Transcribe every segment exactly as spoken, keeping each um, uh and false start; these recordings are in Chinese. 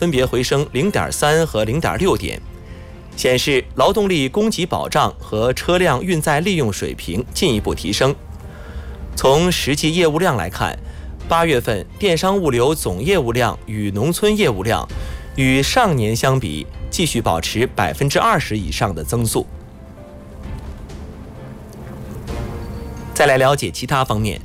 分别回升 零点三 和 零点六点，显示劳动力供给保障和车辆运载利用水平进一步提升。从实际业务量来看，八月份电商物流总业务量与农村业务量与上年相比继续保持 百分之二十 以上的增速。再来了解其他方面。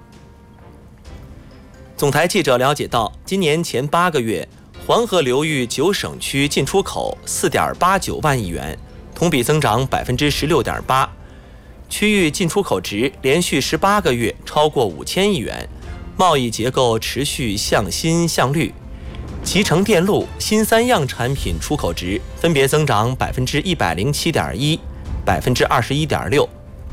总台记者了解到，今年前八个月，黄河流域九省区进出口 四点八九万亿元，同比增长 百分之十六点八， 区域进出口值连续十八个月超过五千亿元，贸易结构持续向新向绿。集成电路、新三样产品出口值分别增长 百分之一百零七点一、百分之二十一点六。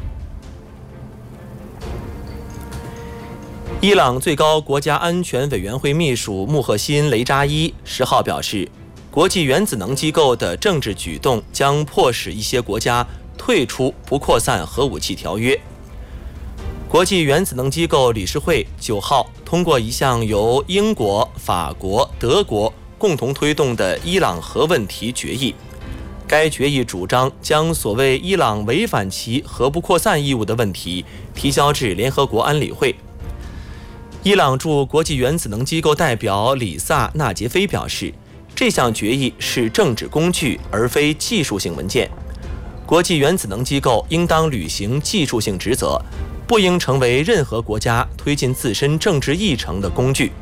伊朗最高国家安全委员会秘书穆赫辛·雷扎伊十号表示，国际原子能机构的政治举动将迫使一些国家退出不扩散核武器条约。国际原子能机构理事会九号通过一项由英国、法国、德国共同推动的伊朗核问题决议。该决议主张将所谓伊朗违反其核不扩散义务的问题提交至联合国安理会。伊朗驻国际原子能机构代表里萨·纳杰菲表示，这项决议是政治工具而非技术性文件。国际原子能机构应当履行技术性职责，不应成为任何国家推进自身政治议程的工具。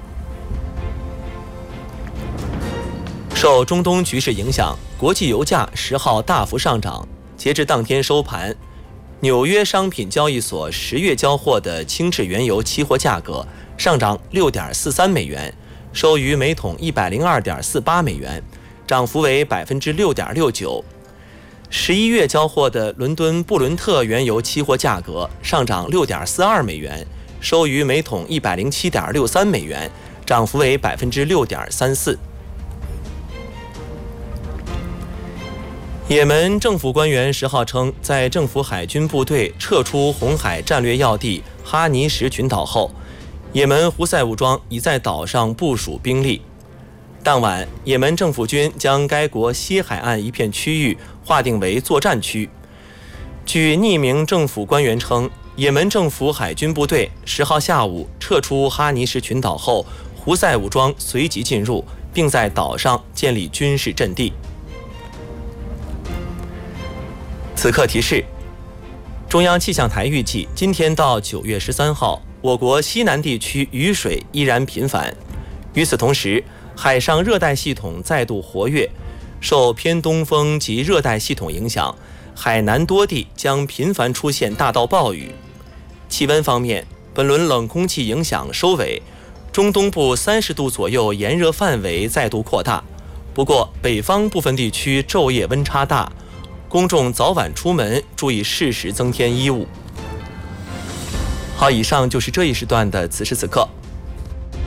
受中东局势影响，国际油价十号大幅上涨，截至当天收盘，纽约商品交易所十月交货的轻质原油期货价格上涨 六点四三美元，收于每桶 一百零二点四八美元，涨幅为 百分之六点六九。十一月交货的伦敦布伦特原油期货价格上涨 六点四二美元，收于每桶 一百零七点六三美元，涨幅为 百分之六点三四。也门政府官员十号称，在政府海军部队撤出红海战略要地哈尼什群岛后，也门胡塞武装已在岛上部署兵力。当晚，也门政府军将该国西海岸一片区域划定为作战区。据匿名政府官员称，也门政府海军部队十号下午撤出哈尼什群岛后，胡塞武装随即进入，并在岛上建立军事阵地。此刻提示：中央气象台预计，今天到九月十三号，我国西南地区雨水依然频繁。与此同时，海上热带系统再度活跃，受偏东风及热带系统影响，海南多地将频繁出现大到暴雨。气温方面，本轮冷空气影响收尾，中东部三十度左右炎热范围再度扩大。不过，北方部分地区昼夜温差大，公众早晚出门注意适时增添衣物。好，以上就是这一时段的此时此刻。